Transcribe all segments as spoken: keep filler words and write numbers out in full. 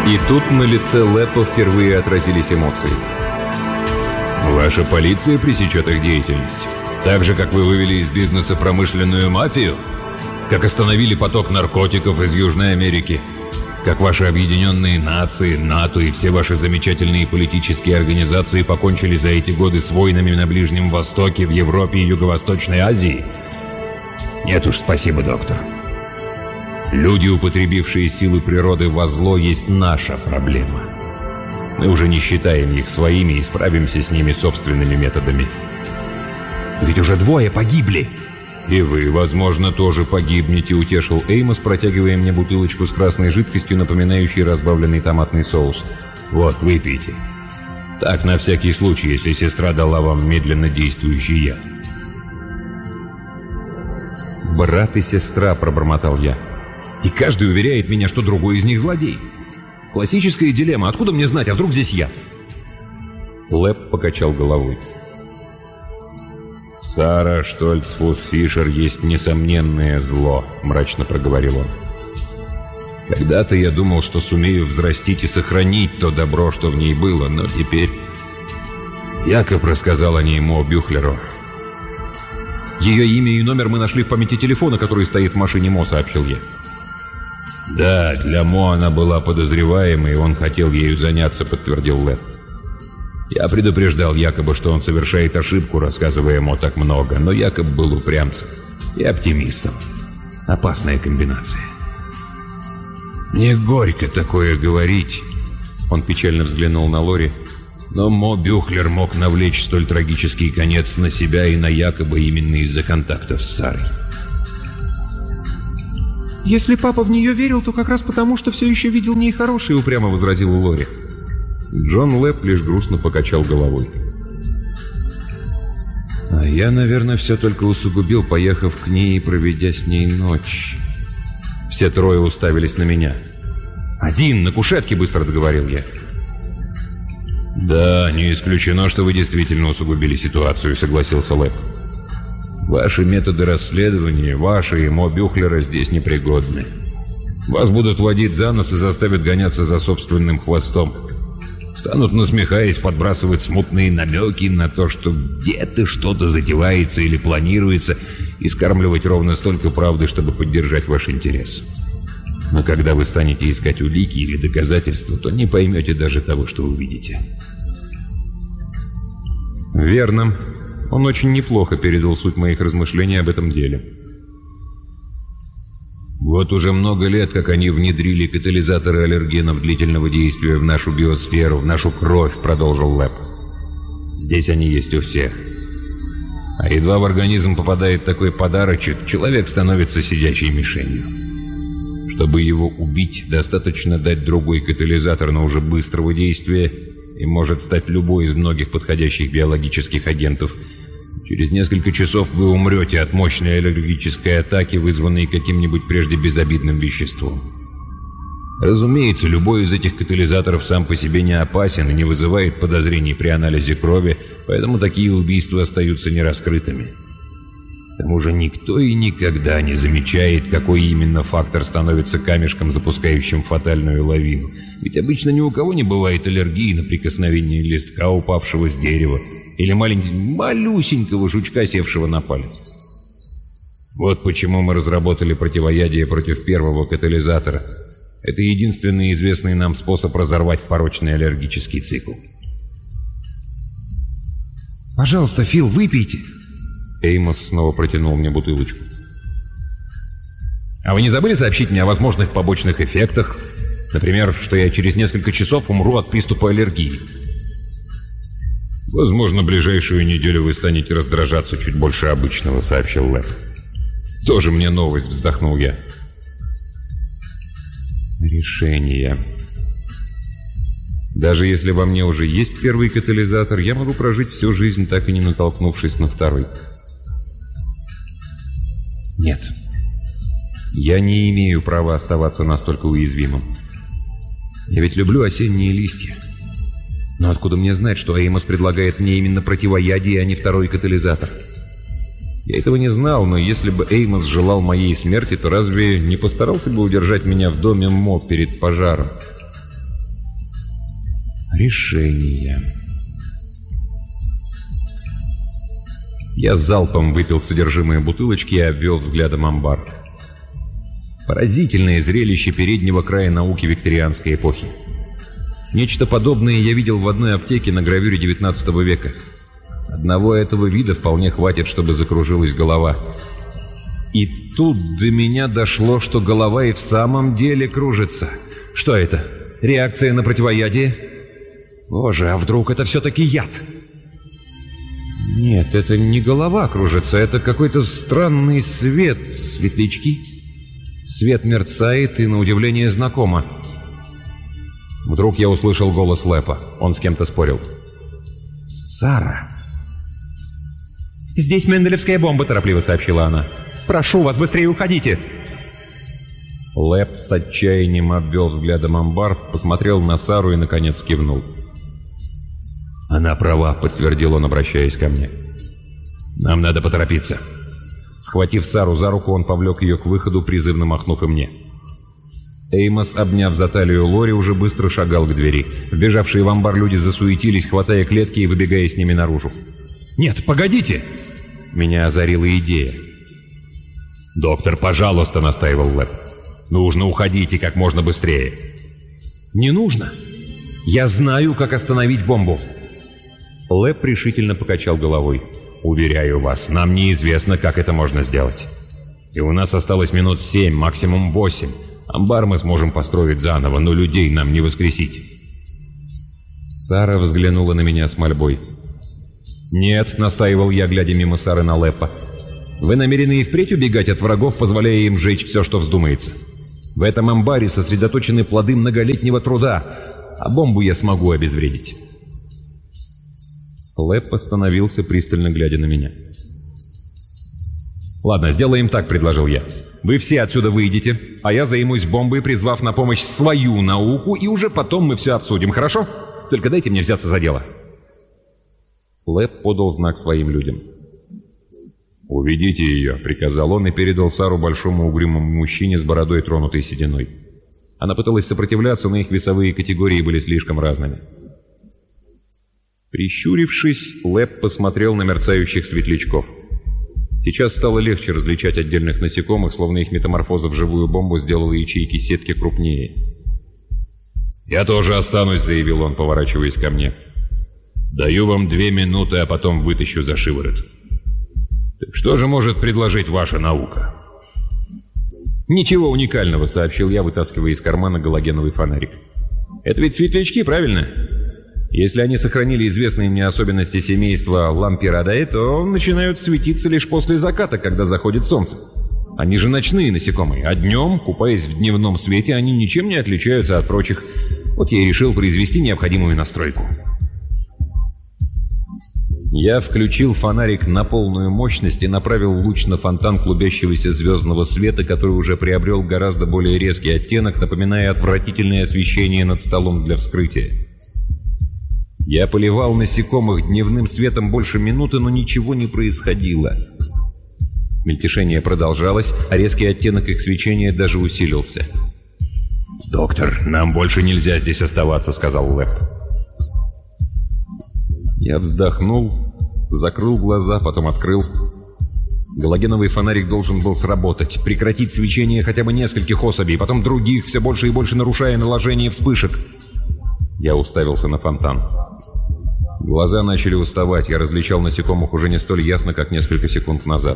И тут на лице Лэппа впервые отразились эмоции. «Ваша полиция пресечет их деятельность? Так же, как вы вывели из бизнеса промышленную мафию? Как остановили поток наркотиков из Южной Америки? Как ваши объединенные нации, НАТО и все ваши замечательные политические организации покончили за эти годы с войнами на Ближнем Востоке, в Европе и Юго-Восточной Азии? Нет уж, спасибо, доктор. Люди, употребившие силы природы во зло, есть наша проблема. Мы уже не считаем их своими и справимся с ними собственными методами. Ведь уже двое погибли. И вы, возможно, тоже погибнете, утешил Эймос, протягивая мне бутылочку с красной жидкостью, напоминающей разбавленный томатный соус. Вот, выпейте. Так, на всякий случай, если сестра дала вам медленно действующий яд. «Брат и сестра», — пробормотал я. «И каждый уверяет меня, что другой из них злодей. Классическая дилемма. Откуда мне знать, а вдруг здесь я?» Лэп покачал головой. «Сара Штольцфус-Фишер есть несомненное зло», — мрачно проговорил он. «Когда-то я думал, что сумею взрастить и сохранить то добро, что в ней было, но теперь...» Якоб рассказал о ней Мо Бюхлеру. «Ее имя и номер мы нашли в памяти телефона, который стоит в машине Мо», — сообщил я. «Да, для Мо она была подозреваемой, и он хотел ею заняться», — подтвердил Лэп. «Я предупреждал Якоба, что он совершает ошибку, рассказывая Мо так много, но Якоб был упрямцем и оптимистом. Опасная комбинация». «Мне горько такое говорить», — он печально взглянул на Лори, «но Мо Бюхлер мог навлечь столь трагический конец на себя и на Якоба именно из-за контактов с Сарой». «Если папа в нее верил, то как раз потому, что все еще видел в ней хорошее», — упрямо возразила Лори. Джон Лэп лишь грустно покачал головой. «А я, наверное, все только усугубил, поехав к ней и проведя с ней ночь». Все трое уставились на меня. «Один, на кушетке», — быстро договорил я. «Да, не исключено, что вы действительно усугубили ситуацию», — согласился Лэп. «Ваши методы расследования, ваши и Мо Бюхлера здесь непригодны. Вас будут водить за нос и заставят гоняться за собственным хвостом. Станут, насмехаясь, подбрасывать смутные намеки на то, что где-то что-то затевается или планируется, и скармливать ровно столько правды, чтобы поддержать ваш интерес. Но когда вы станете искать улики или доказательства, то не поймете даже того, что увидите». «Верно. Он очень неплохо передал суть моих размышлений об этом деле». «Вот уже много лет, как они внедрили катализаторы аллергенов длительного действия в нашу биосферу, в нашу кровь», — продолжил Лэп. «Здесь они есть у всех. А едва в организм попадает такой подарочек, человек становится сидячей мишенью. Чтобы его убить, достаточно дать другой катализатор, но уже быстрого действия, и может стать любой из многих подходящих биологических агентов. Через несколько часов вы умрете от мощной аллергической атаки, вызванной каким-нибудь прежде безобидным веществом. Разумеется, любой из этих катализаторов сам по себе не опасен и не вызывает подозрений при анализе крови, поэтому такие убийства остаются нераскрытыми. К тому же никто и никогда не замечает, какой именно фактор становится камешком, запускающим фатальную лавину. Ведь обычно ни у кого не бывает аллергии на прикосновение листка, упавшего с дерева, или маленького, малюсенького жучка, севшего на палец. Вот почему мы разработали противоядие против первого катализатора. Это единственный известный нам способ разорвать порочный аллергический цикл. «Пожалуйста, Фил, выпейте!» Эймос снова протянул мне бутылочку. «А вы не забыли сообщить мне о возможных побочных эффектах? Например, что я через несколько часов умру от приступа аллергии?» «Возможно, ближайшую неделю вы станете раздражаться чуть больше обычного», — сообщил Лэп. «Тоже мне новость», — вздохнул я. Решение. Даже если во мне уже есть первый катализатор, я могу прожить всю жизнь, так и не натолкнувшись на второй. Нет. Я не имею права оставаться настолько уязвимым. Я ведь люблю осенние листья. Но откуда мне знать, что Эймос предлагает мне именно противоядие, а не второй катализатор? Я этого не знал, но если бы Эймос желал моей смерти, то разве не постарался бы удержать меня в доме Мо перед пожаром? Решение. Я залпом выпил содержимое бутылочки и обвел взглядом амбар. Поразительное зрелище переднего края науки викторианской эпохи. Нечто подобное я видел в одной аптеке на гравюре девятнадцатого века. Одного этого вида вполне хватит, чтобы закружилась голова. И тут до меня дошло, что голова и в самом деле кружится. Что это? Реакция на противоядие? Боже, а вдруг это все-таки яд? Нет, это не голова кружится, это какой-то странный свет, светлячки. Свет мерцает и, на удивление, знакомо. Вдруг я услышал голос Лэпа. Он с кем-то спорил. «Сара!» «Здесь менделевская бомба», — торопливо сообщила она. «Прошу вас, быстрее уходите!» Лэп с отчаянием обвел взглядом амбар, посмотрел на Сару и, наконец, кивнул. «Она права», — подтвердил он, обращаясь ко мне. «Нам надо поторопиться». Схватив Сару за руку, он повлек ее к выходу, призывно махнув и мне. Эймос, обняв за талию Лори, уже быстро шагал к двери. Вбежавшие в амбар люди засуетились, хватая клетки и выбегая с ними наружу. «Нет, погодите!» Меня озарила идея. «Доктор, пожалуйста», — настаивал Лэп. «Нужно уходить и как можно быстрее». «Не нужно. Я знаю, как остановить бомбу». Лэп решительно покачал головой. «Уверяю вас, нам неизвестно, как это можно сделать. И у нас осталось минут семь, максимум восемь. Амбар мы сможем построить заново, но людей нам не воскресить». Сара взглянула на меня с мольбой. «Нет», — настаивал я, глядя мимо Сары на Лэпа. «Вы намерены и впредь убегать от врагов, позволяя им сжечь все, что вздумается. В этом амбаре сосредоточены плоды многолетнего труда, а бомбу я смогу обезвредить». Лэп остановился, пристально глядя на меня. «Ладно, сделаем так», — предложил я. «Вы все отсюда выйдете, а я займусь бомбой, призвав на помощь свою науку, и уже потом мы все обсудим, хорошо? Только дайте мне взяться за дело». Лэп подал знак своим людям. «Уведите ее», — приказал он и передал Сару большому угрюмому мужчине с бородой, тронутой сединой. Она пыталась сопротивляться, но их весовые категории были слишком разными. Прищурившись, Лэп посмотрел на мерцающих светлячков. Сейчас стало легче различать отдельных насекомых, словно их метаморфоза в живую бомбу сделала ячейки сетки крупнее. «Я тоже останусь», — заявил он, поворачиваясь ко мне. «Даю вам две минуты, а потом вытащу за шиворот. Так что же может предложить ваша наука?» «Ничего уникального», — сообщил я, вытаскивая из кармана галогеновый фонарик. «Это ведь светлячки, правильно? Если они сохранили известные мне особенности семейства Лампирадае, то начинают светиться лишь после заката, когда заходит солнце. Они же ночные насекомые, а днем, купаясь в дневном свете, они ничем не отличаются от прочих. Вот я и решил произвести необходимую настройку». Я включил фонарик на полную мощность и направил луч на фонтан клубящегося звездного света, который уже приобрел гораздо более резкий оттенок, напоминая отвратительное освещение над столом для вскрытия. Я поливал насекомых дневным светом больше минуты, но ничего не происходило. Мельтешение продолжалось, а резкий оттенок их свечения даже усилился. «Доктор, нам больше нельзя здесь оставаться», — сказал Лэп. Я вздохнул, закрыл глаза, потом открыл. Галогеновый фонарик должен был сработать, прекратить свечение хотя бы нескольких особей, потом других, все больше и больше нарушая наложение вспышек. Я уставился на фонтан. Глаза начали уставать, я различал насекомых уже не столь ясно, как несколько секунд назад.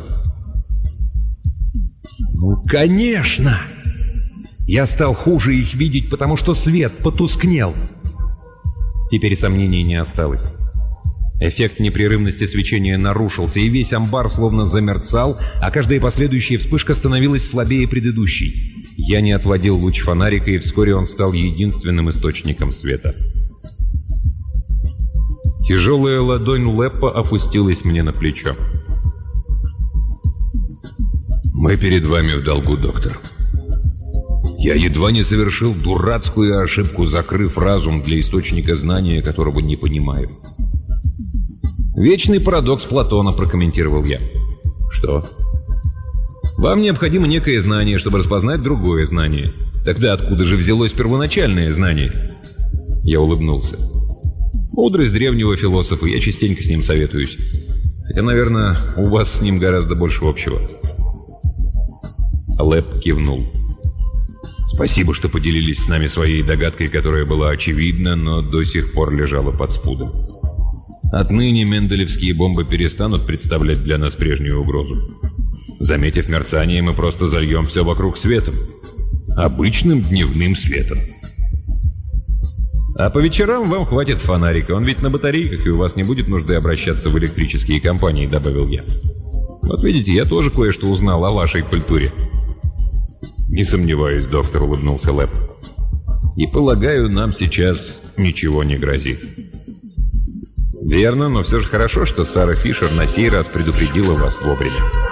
«Ну, конечно! Я стал хуже их видеть, потому что свет потускнел!» Теперь сомнений не осталось. Эффект непрерывности свечения нарушился, и весь амбар словно замерцал, а каждая последующая вспышка становилась слабее предыдущей. Я не отводил луч фонарика, и вскоре он стал единственным источником света. Тяжелая ладонь Лэппа опустилась мне на плечо. «Мы перед вами в долгу, доктор. Я едва не совершил дурацкую ошибку, закрыв разум для источника знания, которого не понимаю». «Вечный парадокс Платона», — прокомментировал я. «Что?» «Вам необходимо некое знание, чтобы распознать другое знание. Тогда откуда же взялось первоначальное знание?» Я улыбнулся. Мудрость древнего философа, я частенько с ним советуюсь. Хотя, наверное, у вас с ним гораздо больше общего». Лэп кивнул. «Спасибо, что поделились с нами своей догадкой, которая была очевидна, но до сих пор лежала под спудом. Отныне менделевские бомбы перестанут представлять для нас прежнюю угрозу. Заметив мерцание, мы просто зальем все вокруг светом. Обычным дневным светом. А по вечерам вам хватит фонарика. Он ведь на батарейках, и у вас не будет нужды обращаться в электрические компании», — добавил я. «Вот видите, я тоже кое-что узнал о вашей культуре». «Не сомневаюсь, доктор», — улыбнулся Лэп. «И полагаю, нам сейчас ничего не грозит». «Верно, но все же хорошо, что Сара Фишер на сей раз предупредила вас вовремя».